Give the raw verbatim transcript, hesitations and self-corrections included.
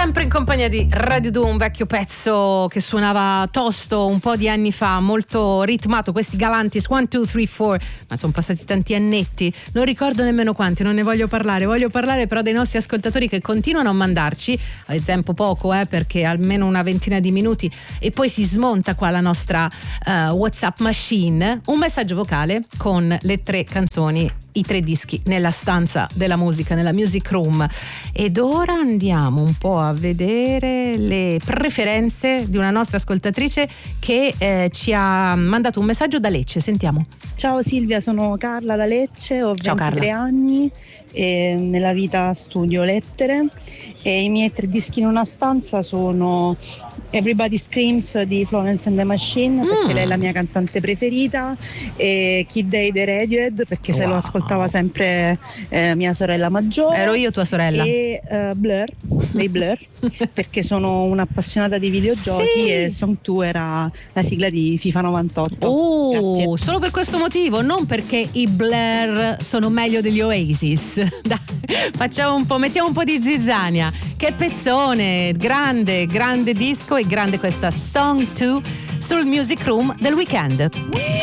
Sempre in compagnia di Radio due, un vecchio pezzo che suonava tosto un po' di anni fa, molto ritmato, questi Galantis one two three four, ma sono passati tanti annetti, non ricordo nemmeno quanti, non ne voglio parlare, voglio parlare però dei nostri ascoltatori che continuano a mandarci, avete tempo poco eh, perché almeno una ventina di minuti e poi si smonta qua la nostra uh, WhatsApp machine, un messaggio vocale con le tre canzoni, i tre dischi nella stanza della musica, nella music room. Ed ora andiamo un po' a vedere le preferenze di una nostra ascoltatrice che eh, ci ha mandato un messaggio da Lecce. Sentiamo. Ciao Silvia, sono Carla da Lecce, ho Ciao, ventitré Carla. anni e nella vita studio lettere e i miei tre dischi in una stanza sono Everybody Screams di Florence and the Machine, perché Mm. lei è la mia cantante preferita, e Kid Day dei Radiohead, perché se Wow. lo ascoltava sempre eh, mia sorella maggiore. Ero io tua sorella. E eh, Blur, dei Blur, perché sono un'appassionata di videogiochi Sì. e Song due era la sigla di FIFA novantotto. Oh, Grazie. solo per questo motivo, non perché i Blair sono meglio degli Oasis. Dai, facciamo un po', mettiamo un po' di zizzania. Che pezzone, grande, grande disco e grande questa Song due sul Music Room del Weekend.